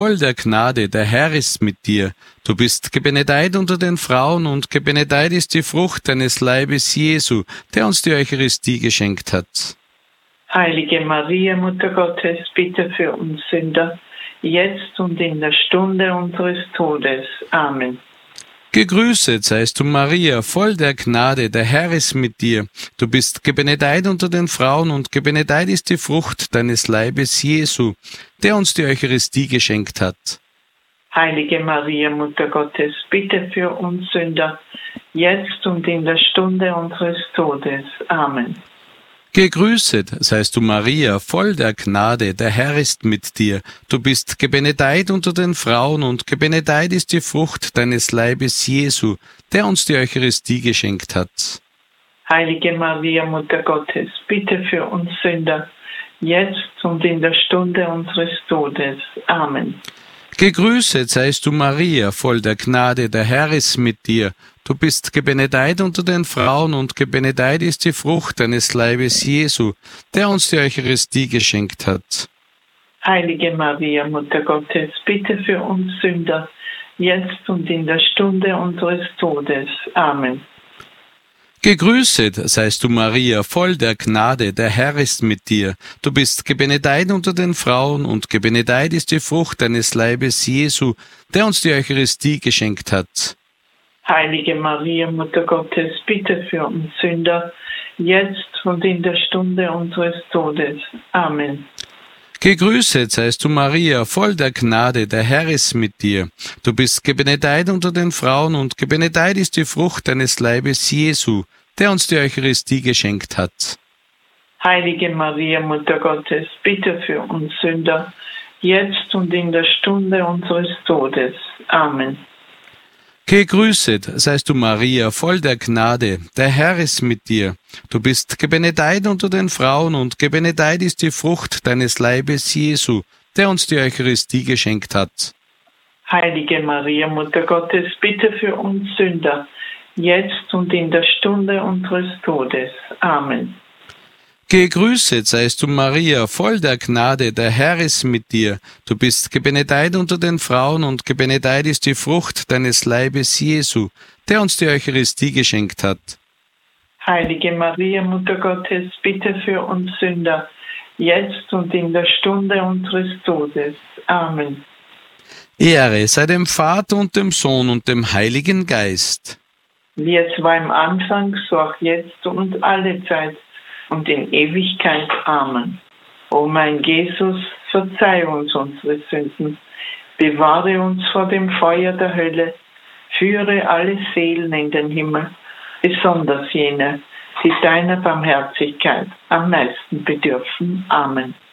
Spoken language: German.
voll der Gnade, der Herr ist mit dir. Du bist gebenedeit unter den Frauen und gebenedeit ist die Frucht deines Leibes, Jesu, der uns die Eucharistie geschenkt hat. Heilige Maria, Mutter Gottes, bitte für uns Sünder, jetzt und in der Stunde unseres Todes. Amen. Gegrüßet seist du, Maria, voll der Gnade, der Herr ist mit dir. Du bist gebenedeit unter den Frauen und gebenedeit ist die Frucht deines Leibes, Jesu, der uns die Eucharistie geschenkt hat. Heilige Maria, Mutter Gottes, bitte für uns Sünder, jetzt und in der Stunde unseres Todes. Amen. Gegrüßet seist du, Maria, voll der Gnade, der Herr ist mit dir. Du bist gebenedeit unter den Frauen und gebenedeit ist die Frucht deines Leibes, Jesu, der uns die Eucharistie geschenkt hat. Heilige Maria, Mutter Gottes, bitte für uns Sünder, jetzt und in der Stunde unseres Todes. Amen. Gegrüßet seist du, Maria, voll der Gnade, der Herr ist mit dir. Du bist gebenedeit unter den Frauen und gebenedeit ist die Frucht deines Leibes, Jesu, der uns die Eucharistie geschenkt hat. Heilige Maria, Mutter Gottes, bitte für uns Sünder, jetzt und in der Stunde unseres Todes. Amen. Gegrüßet seist du, Maria, voll der Gnade, der Herr ist mit dir. Du bist gebenedeit unter den Frauen und gebenedeit ist die Frucht deines Leibes, Jesu, der uns die Eucharistie geschenkt hat. Heilige Maria, Mutter Gottes, bitte für uns Sünder, jetzt und in der Stunde unseres Todes. Amen. Gegrüßet seist du, Maria, voll der Gnade, der Herr ist mit dir. Du bist gebenedeit unter den Frauen und gebenedeit ist die Frucht deines Leibes, Jesu, der uns die Eucharistie geschenkt hat. Heilige Maria, Mutter Gottes, bitte für uns Sünder, jetzt und in der Stunde unseres Todes. Amen. Gegrüßet seist du, Maria, voll der Gnade, der Herr ist mit dir. Du bist gebenedeit unter den Frauen und gebenedeit ist die Frucht deines Leibes, Jesu, der uns die Eucharistie geschenkt hat. Heilige Maria, Mutter Gottes, bitte für uns Sünder, jetzt und in der Stunde unseres Todes. Amen. Gegrüßet seist du, Maria, voll der Gnade, der Herr ist mit dir. Du bist gebenedeit unter den Frauen und gebenedeit ist die Frucht deines Leibes, Jesu, der uns die Eucharistie geschenkt hat. Heilige Maria, Mutter Gottes, bitte für uns Sünder, jetzt und in der Stunde unseres Todes. Amen. Ehre sei dem Vater und dem Sohn und dem Heiligen Geist. Wie es war im Anfang, so auch jetzt und alle Zeit und in Ewigkeit. Amen. O mein Jesus, verzeih uns unsere Sünden, bewahre uns vor dem Feuer der Hölle, führe alle Seelen in den Himmel, besonders jene, die deiner Barmherzigkeit am meisten bedürfen. Amen.